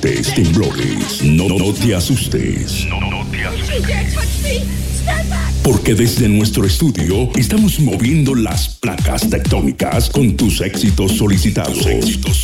fuertes temblores. No te asustes. Porque desde nuestro estudio estamos moviendo las placas tectónicas con tus éxitos solicitados.